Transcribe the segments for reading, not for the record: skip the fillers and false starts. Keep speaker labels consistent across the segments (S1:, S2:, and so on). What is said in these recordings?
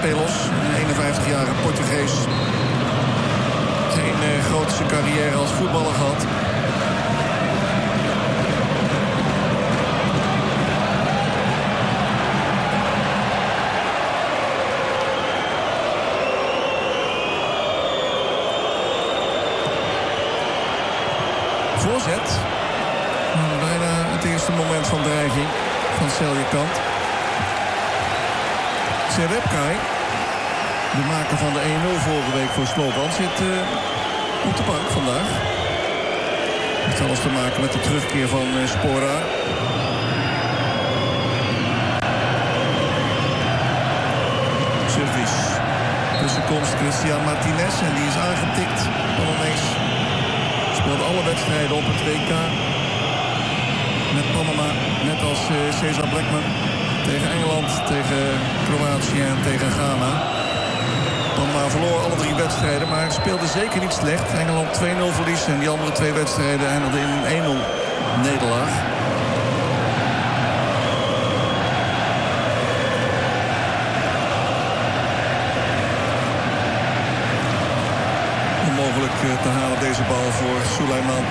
S1: Pelos, een 51-jarige Portugees. Geen grootste carrière als voetballer gehad. Voorzet. Bijna het eerste moment van dreiging van Celje-kant. Serepkai, de maker van de 1-0 vorige week voor Slovan, zit op de bank vandaag. Het heeft alles te maken met de terugkeer van Spora. Service. Tussenkomst Christian Martinez en die is aangetikt. Panamees speelde alle wedstrijden op het WK. Met Panama, net als Cesar Blackman. Tegen Engeland, tegen Kroatië en tegen Ghana. Panama verloor alle 3 wedstrijden, maar speelde zeker niet slecht. Engeland 2-0 verlies en die andere 2 wedstrijden eindigden in een 1-0 nederlaag. Onmogelijk te halen deze bal voor Suleiman.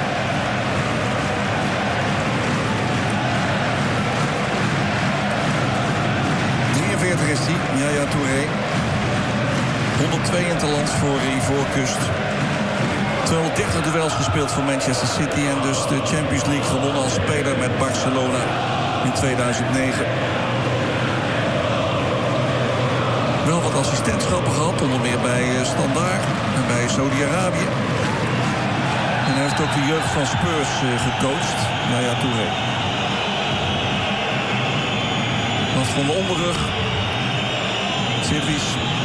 S1: Is hij, Yaya Touré. 102 interlands voor Ivoorkust. 230 duels gespeeld voor Manchester City en dus de Champions League gewonnen als speler met Barcelona in 2009. Wel wat assistentschappen gehad, onder meer bij Standaard en bij Saudi-Arabië. En hij heeft ook de jeugd van Spurs gecoacht, Yaya Touré. Last van de onderrug. Service.